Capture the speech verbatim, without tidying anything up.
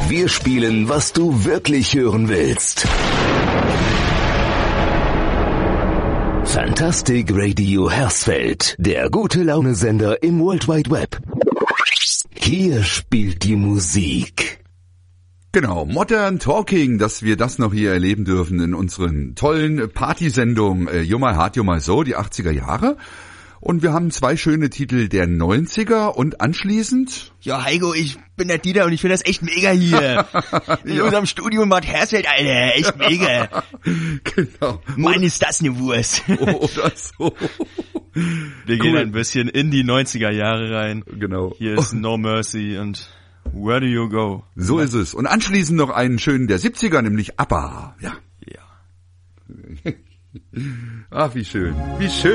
Wir spielen, was du wirklich hören willst. Fantastic Radio Hersfeld, der gute Laune-Sender im World Wide Web. Hier spielt die Musik. Genau, Modern Talking, dass wir das noch hier erleben dürfen in unseren tollen Partysendungen äh, You My Heart, You My Soul, die achtziger Jahre. Und wir haben zwei schöne Titel der neunziger und anschließend... Ja, Heiko, ich bin der Dieter und ich finde das echt mega hier. In Ja. unserem Studio in Bad Hersfeld, Alter, echt mega. Genau. Mann, ist das eine Wurst. Oder so. Wir gehen Cool. ein bisschen in die neunziger Jahre rein. Genau. Hier ist No Mercy und Where Do You Go? So ist es. Und anschließend noch einen schönen der siebziger, nämlich ABBA. Ja. Ja. Ach, wie schön. Wie schön.